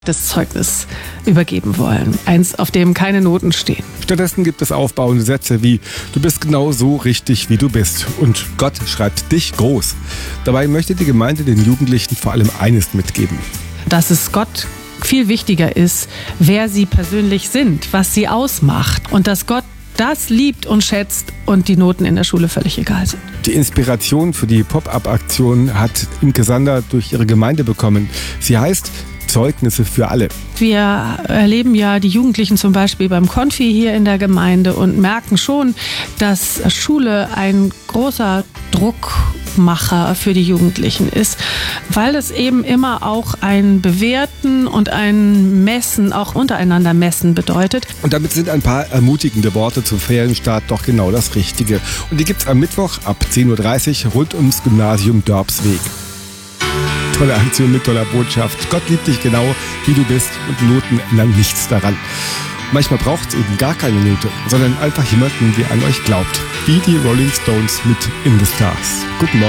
das Zeugnis übergeben wollen. Eins, auf dem keine Noten stehen. Stattdessen gibt es aufbauende Sätze wie: Du bist genau so richtig, wie du bist. Und Gott schreibt dich groß. Dabei möchte die Gemeinde den Jugendlichen vor allem eines mitgeben: Dass es Gott viel wichtiger ist, wer sie persönlich sind, was sie ausmacht. Und dass Gott das liebt und schätzt und die Noten in der Schule völlig egal sind. Die Inspiration für die Pop-Up-Aktion hat Imke Sander durch ihre Gemeinde bekommen. Sie heißt Zeugnisse für alle. Wir erleben ja die Jugendlichen zum Beispiel beim Konfi hier in der Gemeinde und merken schon, dass Schule ein großer Druckmacher für die Jugendlichen ist, weil es eben immer auch ein Bewerten und ein Messen, auch untereinander Messen bedeutet. Und damit sind ein paar ermutigende Worte zum Ferienstart doch genau das Richtige. Und die gibt's am Mittwoch ab 10.30 Uhr rund ums Gymnasium Dörpsweg. Tolle Aktion mit toller Botschaft. Gott liebt dich genau, wie du bist, und Noten ändern nichts daran. Manchmal braucht es eben gar keine Note, sondern einfach jemanden, der an euch glaubt. Wie die Rolling Stones mit In the Stars. Guten Morgen.